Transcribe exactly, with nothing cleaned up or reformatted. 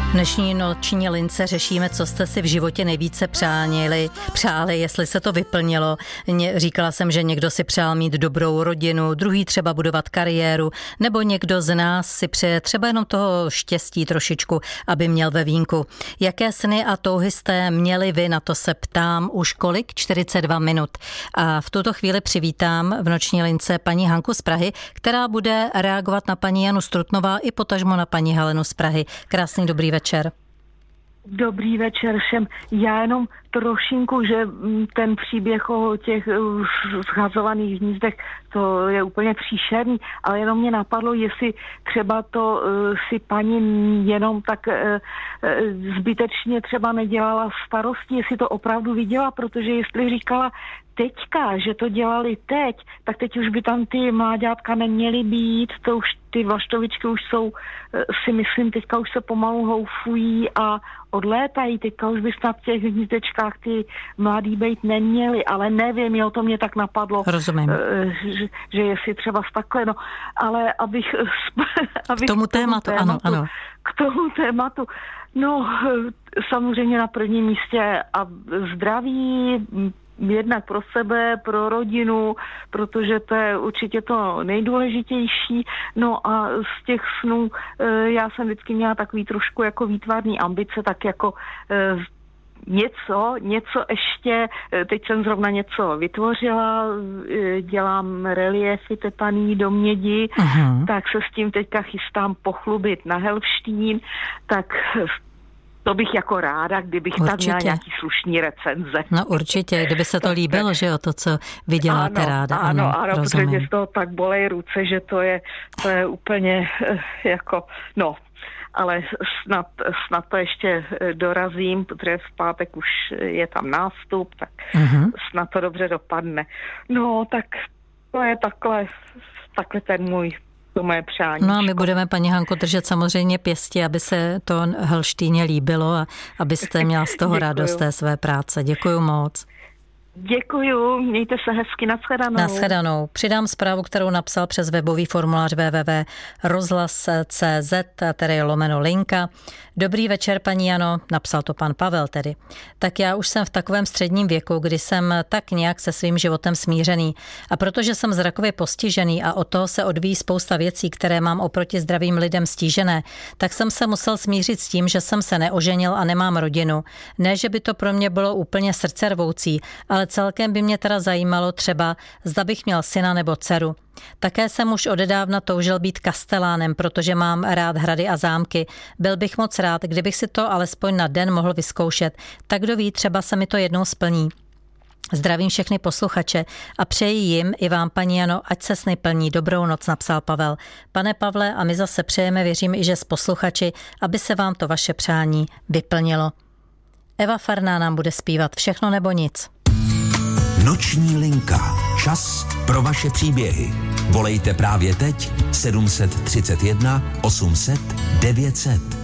Dnešní noční lince řešíme, co jste si v životě nejvíce přánili, přáli, jestli se to vyplnilo. Říkala jsem, že někdo si přál mít dobrou rodinu, druhý třeba budovat kariéru, nebo někdo z nás si přeje třeba jenom toho štěstí trošičku, aby měl ve vínku. Jaké sny a touhy jste měli vy, na to se ptám už kolik? čtyřicet dva minut. A v tuto chvíli přivítám v noční lince paní Hanku z Prahy, která bude reagovat na paní Janu Strutnová i potažmo na paní Helenu z Prahy. Krásný dobrý večer. Dobrý večer všem. Já jenom trošinku, že ten příběh o těch zhazovaných hnízdech, to je úplně příšerný, ale jenom mě napadlo, jestli třeba to si paní jenom tak zbytečně třeba nedělala starosti, jestli to opravdu viděla, protože jestli říkala teďka, že to dělali teď, tak teď už by tam ty mláďátka neměly být, to už ty vlaštovičky už jsou, si myslím, teďka už se pomalu houfují a odlétají, teďka už by snad v těch hnízdečkách ty mladý bejt neměli, ale nevím, jo, to mě tak napadlo. Rozumím. Že, že jestli třeba takhle, no, ale abych... abych k tomu tématu, tématu, ano, ano. K tomu tématu, no, samozřejmě na prvním místě a zdraví, jednak pro sebe, pro rodinu, protože to je určitě to nejdůležitější. No a z těch snů já jsem vždycky měla takový trošku jako výtvarný ambice, tak jako něco, něco ještě, teď jsem zrovna něco vytvořila, dělám reliefy tepaný do mědi, uh-huh. tak se s tím teďka chystám pochlubit na Helštín, tak to bych jako ráda, kdybych určitě tam měla nějaký slušný recenze. No určitě, kdyby se to líbilo, že jo, to, co vy děláte ano, ráda. Ano, ano, ano rozumím. Protože z toho tak bolej ruce, že to je, to je úplně jako, no, ale snad, snad to ještě dorazím, protože v pátek už je tam nástup, tak uh-huh. snad to dobře dopadne. No, tak to je takhle, takhle ten můj to moje přání. No a my budeme, paní Hanko, držet samozřejmě pěstí, aby se to Helštíně líbilo a abyste měla z toho radost té své práce. Děkuju moc. Děkuju, mějte se hezky, nashledanou. Nashledanou. Přidám zprávu, kterou napsal přes webový formulář w w w tečka rozhlas tečka c z, tedy lomeno linka. Dobrý večer, paní Jano, napsal to pan Pavel tedy. Tak já už jsem v takovém středním věku, kdy jsem tak nějak se svým životem smířený. A protože jsem zrakově postižený a od toho se odvíjí spousta věcí, které mám oproti zdravým lidem stížené, tak jsem se musel smířit s tím, že jsem se neoženil a nemám rodinu. Ne, že by to pro mě bylo úplně srdcervoucí, ale celkem by mě teda zajímalo třeba, zda bych měl syna nebo dceru. Také jsem už odedávna toužil být kastelánem, protože mám rád hrady a zámky. Byl bych moc rád, kdybych si to alespoň na den mohl vyzkoušet. Tak kdo ví, třeba se mi to jednou splní. Zdravím všechny posluchače a přeji jim i vám, paní Jano, ať se sny plní. Dobrou noc, napsal Pavel. Pane Pavle, a my zase přejeme, věřím i že s posluchači, aby se vám to vaše přání vyplnilo. Eva Farná nám bude zpívat Všechno nebo nic. Noční linka. Čas pro vaše příběhy. Volejte právě teď sedm set třicet jedna osm set devět set.